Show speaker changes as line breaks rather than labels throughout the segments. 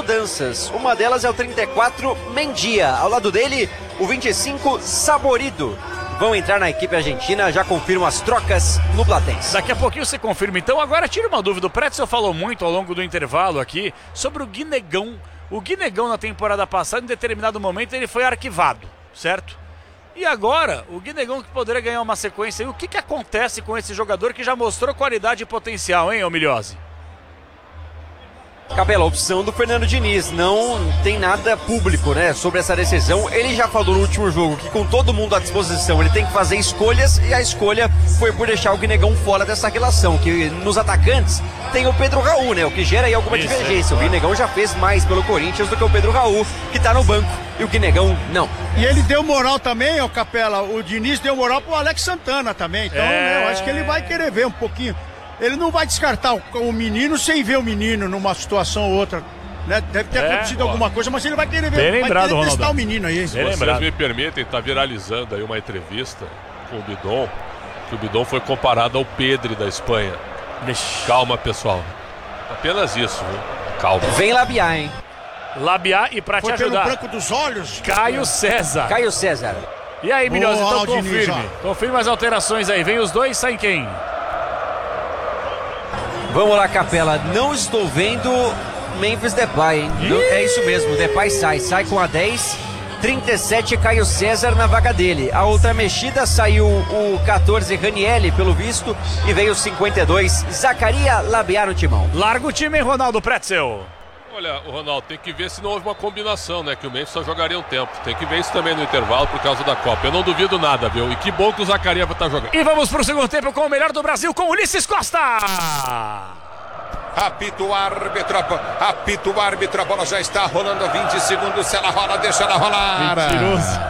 mudanças. Uma delas é o 34, Mendia. Ao lado dele, o 25, Saborido. Vão entrar na equipe argentina, já confirmam as trocas no Platense.
Daqui a pouquinho você confirma. Então agora tira uma dúvida. O Pretzel falou muito ao longo do intervalo aqui sobre o Guinegão. O Guinegão na temporada passada, em determinado momento, ele foi arquivado, certo? E agora, o Guinegão que poderia ganhar uma sequência. E o que acontece com esse jogador que já mostrou qualidade e potencial, hein, Milhose?
Capela, a opção do Fernando Diniz, não tem nada público, né, sobre essa decisão. Ele já falou no último jogo que com todo mundo à disposição ele tem que fazer escolhas, e a escolha foi por deixar o Guinegão fora dessa relação, que nos atacantes tem o Pedro Raul, né, o que gera aí alguma divergência. O Guinegão já fez mais pelo Corinthians do que o Pedro Raul, que tá no banco, e o Guinegão não.
E ele deu moral também, ó, Capela, o Diniz deu moral pro Alex Santana também, então né, eu acho que ele vai querer ver um pouquinho. Ele não vai descartar o menino sem ver o menino numa situação ou outra, né? Deve ter acontecido alguma coisa, mas ele vai querer ver,
bem lembrado,
vai querer testar o menino aí.
Se vocês me permitem, tá viralizando aí uma entrevista com o Bidon, que o Bidon foi comparado ao Pedri da Espanha. Calma, pessoal. Apenas isso, viu? Calma.
Vem Labiá, hein?
Labiá, e pra te ajudar,
pelo branco dos olhos,
Caio César.
Caio César.
E aí, Milhose, então
Diniz,
confirme. Confirme as alterações aí. Vem os dois, sai quem?
Vamos lá, Capela, não estou vendo Memphis Depay, hein? É isso mesmo, Depay sai com a 10, 37 Caio César na vaga dele. A outra mexida, saiu o 14 Ranielli, pelo visto, e veio o 52 Zacaria Labiá no timão.
Larga o time, hein, Ronaldo Pretzel?
Olha, o Ronaldo, tem que ver se não houve uma combinação, né? Que o Memphis só jogaria um tempo. Tem que ver isso também no intervalo por causa da Copa. Eu não duvido nada, viu? E que bom que o Zacaria vai estar jogando.
E vamos pro segundo tempo com o melhor do Brasil, com Ulisses Costa.
Apita o árbitro, a bola já está rolando 20 segundos. Se ela rola, deixa ela rolar.
Mentiroso.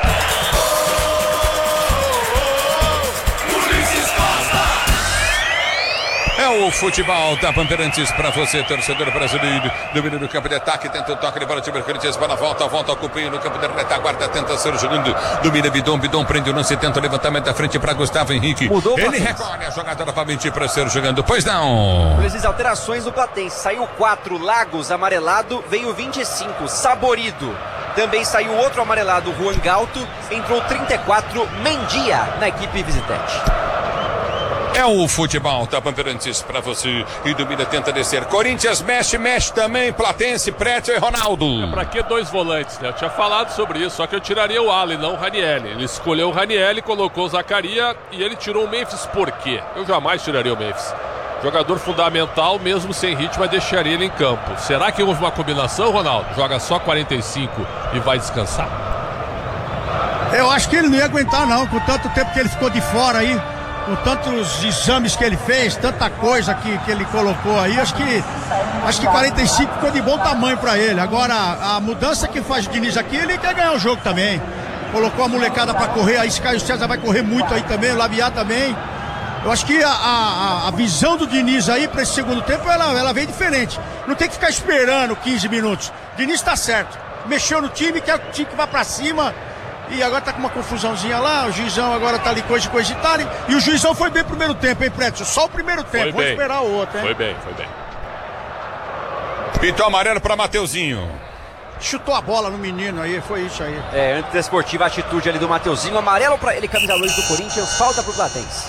É o futebol da Bandeirantes para você, torcedor brasileiro. Domina no campo de ataque, tenta o toque de bola de Corinthians, bola volta ao cupinho no campo de retaguarda, tenta ser jogando. Domina Bidon prende o lance, tenta o levantamento da frente para Gustavo Henrique.
Mudou o
Ele recolhe a jogada novamente para ser jogando. Pois não.
Precisas alterações no Platense. Saiu 4, Lagos amarelado, veio 25, Saborido. Também saiu outro amarelado, Juan Galto. Entrou 34, Mendia na equipe visitante.
É o futebol da Bandeirantes para você. E domina, tenta descer. Corinthians mexe também. Platense, Pretzel e Ronaldo.
Pra que dois volantes, né? Eu tinha falado sobre isso, só que eu tiraria o Allen, não o Ranielli. Ele escolheu o Ranielli, colocou o Zacaria e ele tirou o Memphis. Por quê? Eu jamais tiraria o Memphis. Jogador fundamental, mesmo sem ritmo, mas deixaria ele em campo. Será que houve uma combinação, Ronaldo? Joga só 45 e vai descansar?
Eu acho que ele não ia aguentar não, com tanto tempo que ele ficou de fora aí, com tantos exames que ele fez, tanta coisa que ele colocou aí, acho que 45 ficou de bom tamanho pra ele. Agora, a mudança que faz o Diniz aqui, ele quer ganhar o jogo também. Colocou a molecada pra correr, aí Caio César vai correr muito aí também, o Labiá também. Eu acho que a visão do Diniz aí pra esse segundo tempo, ela vem diferente. Não tem que ficar esperando 15 minutos. O Diniz tá certo. Mexeu no time, quer o time que vá pra cima. E agora tá com uma confusãozinha lá, o juizão agora tá ali coisa e tal. E o juizão foi bem no primeiro tempo, hein, Pretzel? Só o primeiro tempo, vou esperar o outro, hein?
Foi bem.
Pintou amarelo pra Mateuzinho.
Chutou a bola no menino aí, foi isso aí.
Antidesportiva atitude ali do Mateuzinho, amarelo pra ele, camisa 2 do Corinthians, falta pro Platense.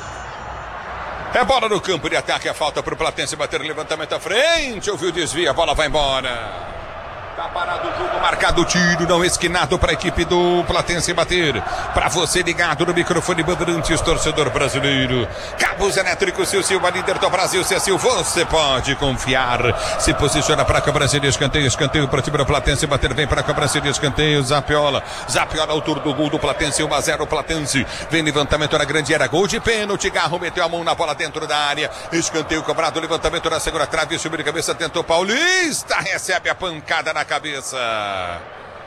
É bola no campo de ataque, a falta pro Platense bater o levantamento à frente, ouviu o desvio, a bola vai embora. Tá parado o jogo, marcado o tiro, não esquinado para a equipe do Platense bater. Para você ligado no microfone Bandeirantes, torcedor brasileiro. Cabos elétricos, Silva, líder do Brasil, Cecil, você pode confiar. Se posiciona para a cobrança de escanteio para o time do Platense bater, vem para a cobrança de escanteio, Zapiola, autor do gol do Platense, 1-0 Platense. Vem levantamento na grande área, gol de pênalti, Garro meteu a mão na bola dentro da área. Escanteio cobrado, levantamento na segunda trave, subiu de cabeça, tentou Paulista, recebe a pancada na cabeça.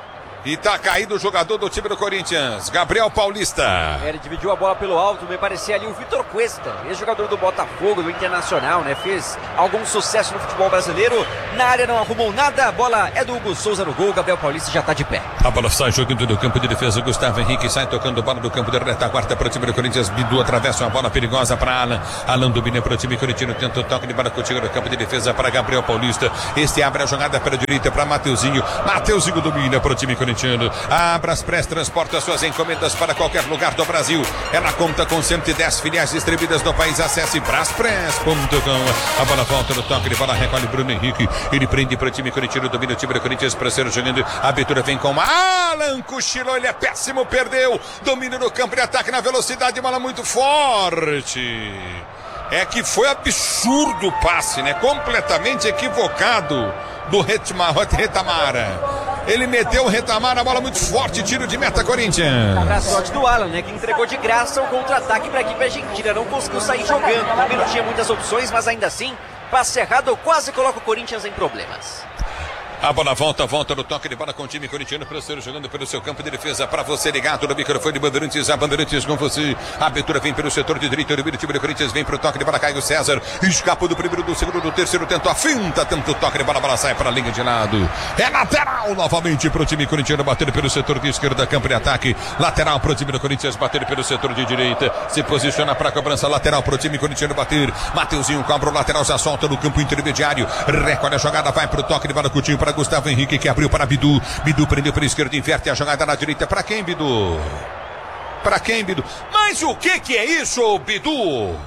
E tá caído o jogador do time do Corinthians, Gabriel Paulista.
Ele dividiu a bola pelo alto, me parecia ali o Vitor Cuesta, ex-jogador do Botafogo, do Internacional, né? Fez algum sucesso no futebol brasileiro. Na área não arrumou nada, a bola é do Hugo Souza no gol, Gabriel Paulista já tá de pé.
A bola sai jogando do campo de defesa, Gustavo Henrique sai tocando bola do campo de retaguarda para o time do Corinthians. Bidu atravessa uma bola perigosa para Alan. Alan domina para o time corintiano, tenta o toque de bola contigo no campo de defesa para Gabriel Paulista. Este abre a jogada para a direita para Mateuzinho. Mateuzinho domina para o time corintiano. Abras Press transporta suas encomendas para qualquer lugar do Brasil. Ela conta com 110 filiais distribuídas no país. Acesse braspress.com. A bola volta no toque de bola, recolhe Bruno Henrique. Ele prende para o time corintiano, domina o time do Corinthians para ser jogando. A abertura vem com Alan, cochilou, ele é péssimo, perdeu. Domina no campo de ataque na velocidade, bola muito forte. É que foi absurdo o passe, né? Completamente equivocado do Retamara. Ele meteu o Retamar, a bola muito forte, tiro de meta Corinthians.
Pra sorte do Alan, né? Que entregou de graça o contra-ataque pra equipe argentina. Não conseguiu sair jogando. Também não tinha muitas opções, mas ainda assim, passe errado quase coloca o Corinthians em problemas.
A bola volta no toque de bola com o time corintiano para ser jogando pelo seu campo de defesa. Para você ligado no microfone de Bandeirantes, a Bandeirantes com você. A abertura vem pelo setor de direita, o time do Corinthians vem para o toque de bola, Caio César. Escapa do primeiro, do segundo, do terceiro, tentou a finta, tenta o toque de bola, a bola sai para a linha de lado. É lateral novamente para o time corintiano, bater pelo setor de esquerda, campo de ataque. Lateral para o time do Corinthians, bater pelo setor de direita. Se posiciona para a cobrança lateral para o time corintiano bater. Mateuzinho cobra o lateral, já solta no campo intermediário. Recolhe a jogada, vai para o toque de bola com o time para Gustavo Henrique, que abriu para Bidu. Bidu prendeu pela esquerda, inverte a jogada na direita. Para quem, Bidu? Para quem, Bidu? Mas o que é isso, Bidu?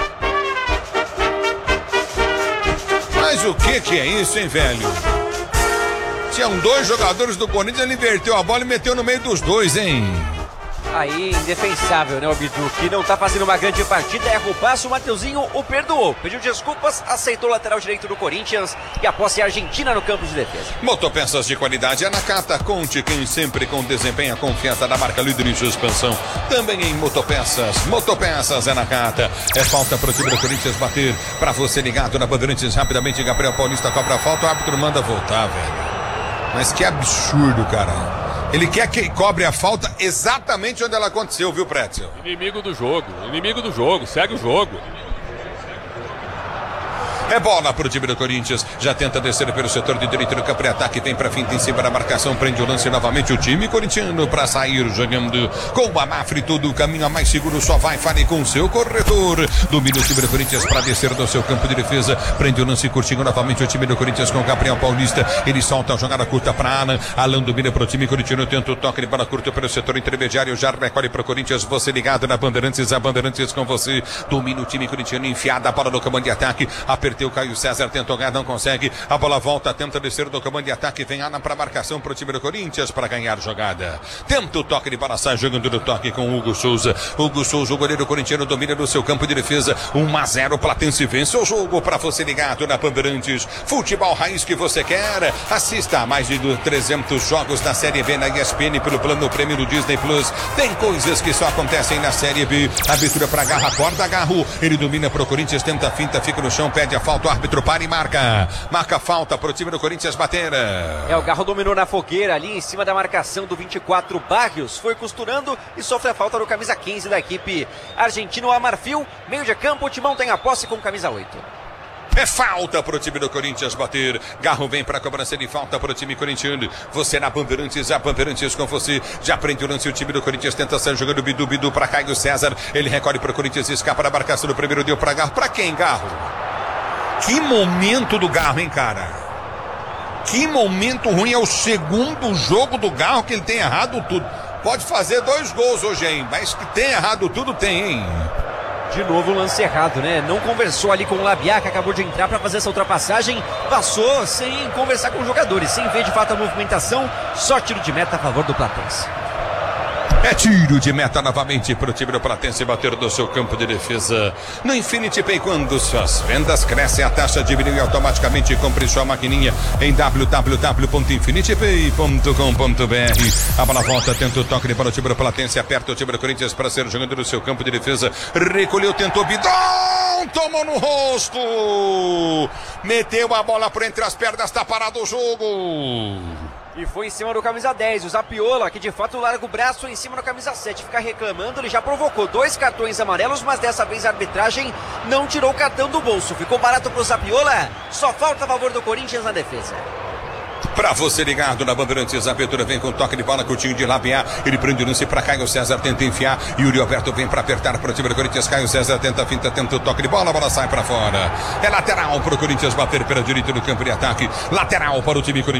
Mas o que é isso, hein, velho? Tinham dois jogadores do Corinthians, ele inverteu a bola e meteu no meio dos dois, hein?
Aí, indefensável, né, o Bidu, que não tá fazendo uma grande partida, erra o passo, o Mateuzinho o perdoou, pediu desculpas, aceitou o lateral direito do Corinthians e a posse é argentina no campo de defesa.
Motopeças de qualidade é na Nakata, conte quem sempre com desempenho, a confiança da marca líder em suspensão, também em motopeças é na Nakata. É falta pro time do Corinthians bater, pra você ligado na Bandeirantes, rapidamente Gabriel Paulista cobra a falta, o árbitro manda voltar, velho. Mas que absurdo, cara. Ele quer que cobre a falta exatamente onde ela aconteceu, viu, Pretzel?
Inimigo do jogo, segue o jogo.
É bola para o time do Corinthians, já tenta descer pelo setor de direito do campo de ataque, vem para finta em cima da marcação, prende o lance novamente o time corintiano para sair jogando com a Mafre, todo o caminho mais seguro, só vai, fale com o seu corretor. Domina o time do Corinthians para descer do seu campo de defesa, prende o lance curtinho novamente o time do Corinthians com o Gabriel Paulista, ele solta a jogada curta para Alan, Alan domina para o time corintiano, tenta o toque de bola curta pelo setor intermediário, já recolhe para o Corinthians, você ligado na Bandeirantes, a Bandeirantes com você, domina o time corintiano, enfiada a bola no comando de ataque, aperteu o Caio César, tentou ganhar, não consegue, a bola volta, tenta descer do comando de ataque, vem Ana para marcação para o time do Corinthians para ganhar jogada, tenta o toque de bola, sai jogando no toque com Hugo Souza, o goleiro corintiano domina no seu campo de defesa, 1-0, Platense vence o jogo para você ligado na Bandeirantes, futebol raiz que você quer, assista a mais de 300 jogos da Série B na ESPN pelo plano prêmio do Disney Plus, tem coisas que só acontecem na Série B, abertura para Garra, acorda Garro, ele domina para o Corinthians, tenta a finta, fica no chão, pede a falta, o árbitro para e marca falta para o time do Corinthians bater.
O Garro dominou na fogueira ali em cima da marcação do 24 Barrios, foi costurando e sofre a falta do camisa 15 da equipe argentino Amarfil, meio de campo, o Timão tem a posse com camisa 8.
É falta para o time do Corinthians bater. Garro vem para a cobrança de falta para o time corintiano. Você na Bandeirantes, a Bandeirantes com você. Já prende o lance, o time do Corinthians tenta sair jogando Bidu para Caio César. Ele recolhe para o Corinthians, escapa da marcação do primeiro, deu para Garro. Para quem, Garro? Que momento do Garro, hein, cara? Que momento ruim. É o segundo jogo do Garro que ele tem errado tudo. Pode fazer 2 gols hoje, hein? Mas que tem errado tudo, tem, hein?
De novo o lance errado, né? Não conversou ali com o Labiá, que acabou de entrar para fazer essa ultrapassagem. Passou sem conversar com os jogadores, sem ver de fato a movimentação. Só tiro de meta a favor do Platense.
É tiro de meta novamente para o time do Platense bater do seu campo de defesa. No Infinity Pay, quando suas vendas crescem, a taxa diminui automaticamente. Compre sua maquininha em www.infinitypay.com.br. A bola volta, tenta o toque de bola, o time do Platense aperta o time do Corinthians para ser jogando no seu campo de defesa. Recolheu, tentou Bidon, tomou no rosto. Meteu a bola por entre as pernas, está parado o jogo.
E foi em cima do camisa 10, o Zapiola, que de fato larga o braço em cima do camisa 7. Fica reclamando, ele já provocou 2 cartões amarelos, mas dessa vez a arbitragem não tirou o cartão do bolso. Ficou barato pro Zapiola, só falta a favor do Corinthians na defesa.
Pra você ligado na Bandeirantes, a abertura vem com toque de bola, Coutinho de Labiá, ele prende o lance pra Caio César, tenta enfiar, Yuri Alberto vem pra apertar pro time do Corinthians, Caio César tenta a finta, tenta o toque de bola, a bola sai pra fora. É lateral pro Corinthians bater pela direita do campo de ataque, lateral para o time corintiano.